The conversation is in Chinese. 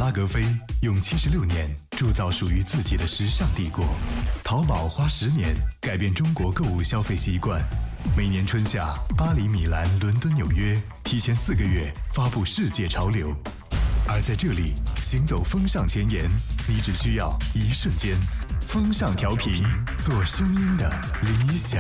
拉格菲用76年铸造属于自己的时尚帝国，淘宝花10年改变中国购物消费习惯。每年春夏，巴黎、米兰、伦敦、纽约提前4个月发布世界潮流，而在这里行走风尚前沿，你只需要一瞬间。风尚调频，做声音的理想。